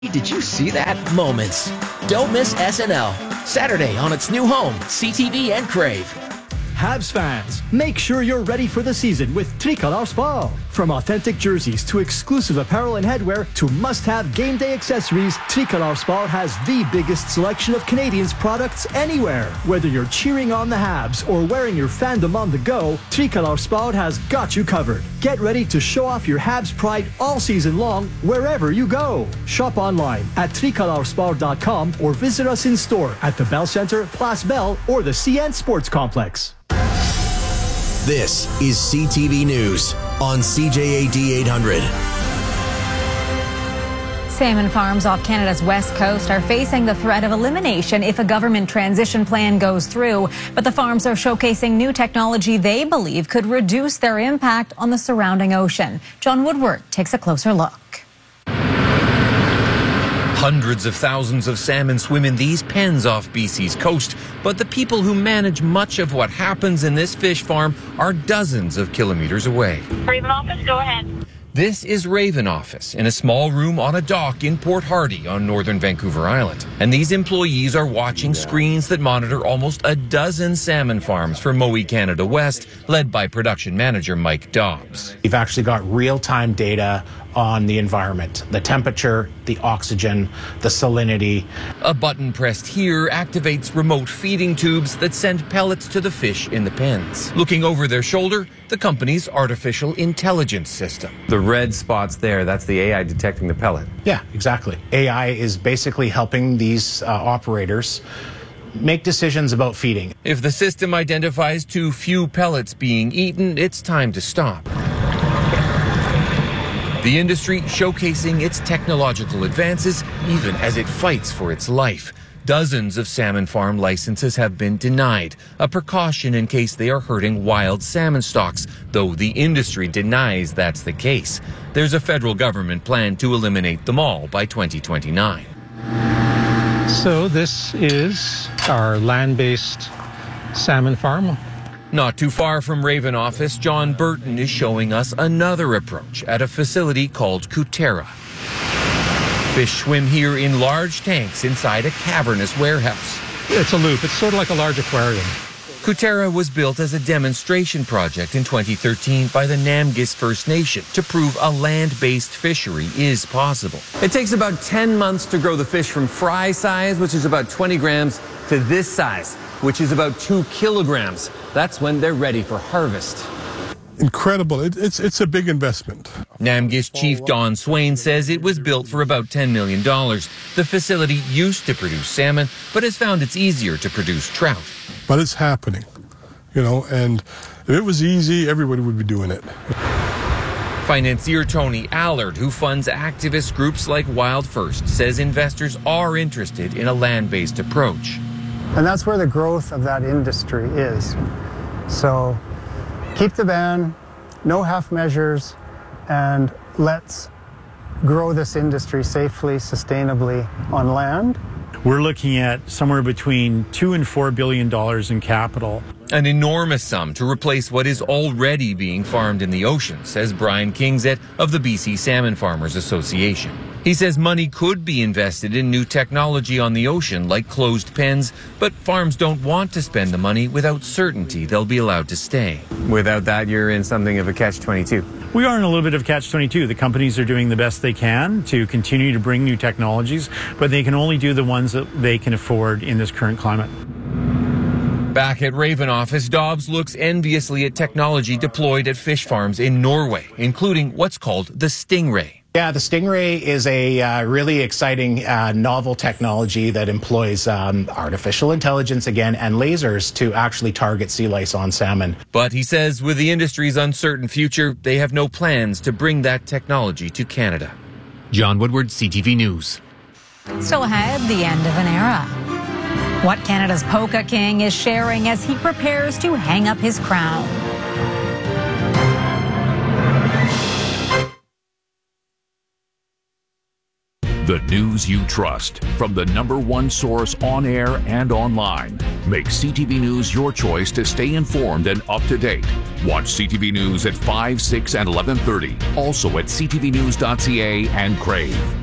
Did you see that? Moments. Don't miss SNL. Saturday on its new home, CTV and Crave. Habs fans, make sure you're ready for the season with Tricolor Sport. From authentic jerseys to exclusive apparel and headwear to must-have game day accessories, Tricolor Sport has the biggest selection of Canadians' products anywhere. Whether you're cheering on the Habs or wearing your fandom on the go, Tricolor Sport has got you covered. Get ready to show off your Habs pride all season long, wherever you go. Shop online at tricolorsport.com or visit us in store at the Bell Centre, Place Bell, or the CN Sports Complex. This is CTV News on CJAD 800. Salmon farms off Canada's west coast are facing the threat of elimination if a government transition plan goes through. But the farms are showcasing new technology they believe could reduce their impact on the surrounding ocean. John Woodward takes a closer look. Hundreds of thousands of salmon swim in these pens off BC's coast, but the people who manage much of what happens in this fish farm are dozens of kilometers away. Raven office, go ahead. This is Raven office in a small room on a dock in Port Hardy on northern Vancouver Island. And these employees are watching screens that monitor almost a dozen salmon farms for Mowi Canada West, led by production manager Mike Dobbs. We've actually got real-time data on the environment, the temperature, the oxygen, the salinity. A button pressed here activates remote feeding tubes that send pellets to the fish in the pens. Looking over their shoulder, the company's artificial intelligence system. The red spots there, that's the AI detecting the pellet. Yeah, exactly. AI is basically helping these operators make decisions about feeding. If the system identifies too few pellets being eaten, it's time to stop. The industry showcasing its technological advances even as it fights for its life. Dozens of salmon farm licenses have been denied, a precaution in case they are hurting wild salmon stocks, though the industry denies that's the case. There's a federal government plan to eliminate them all by 2029. So this is our land-based salmon farm. Not too far from Raven office, John Burton is showing us another approach at a facility called Kutera. Fish swim here in large tanks inside a cavernous warehouse. It's a loop. It's sort of like a large aquarium. Kutera was built as a demonstration project in 2013 by the Namgis First Nation to prove a land-based fishery is possible. It takes about 10 months to grow the fish from fry size, which is about 20 grams, to this size, which is about 2 kilograms. That's when they're ready for harvest. Incredible. It's a big investment. Namgis Chief Don Swain says it was built for about $10 million. The facility used to produce salmon, but has found it's easier to produce trout. But it's happening, and if it was easy, everybody would be doing it. Financier Tony Allard, who funds activist groups like Wild First, says investors are interested in a land-based approach. And that's where the growth of that industry is. So keep the ban, no half measures, and let's grow this industry safely, sustainably on land. We're looking at somewhere between $2 and $4 billion in capital. An enormous sum to replace what is already being farmed in the ocean, says Brian Kingset of the BC Salmon Farmers Association. He says money could be invested in new technology on the ocean, like closed pens, but farms don't want to spend the money without certainty they'll be allowed to stay. Without that, you're in something of a catch-22. We are in a little bit of catch-22. The companies are doing the best they can to continue to bring new technologies, but they can only do the ones that they can afford in this current climate. Back at Raven office, Dobbs looks enviously at technology deployed at fish farms in Norway, including what's called the Stingray. Yeah, the Stingray is a really exciting novel technology that employs artificial intelligence again and lasers to actually target sea lice on salmon. But he says with the industry's uncertain future, they have no plans to bring that technology to Canada. John Woodward, CTV News. Still ahead, the end of an era. What Canada's Polka King is sharing as he prepares to hang up his crown. The news you trust from the #1 source on air and online. Make CTV News your choice to stay informed and up to date. Watch CTV News at 5, 6, and 11:30. Also at ctvnews.ca and Crave.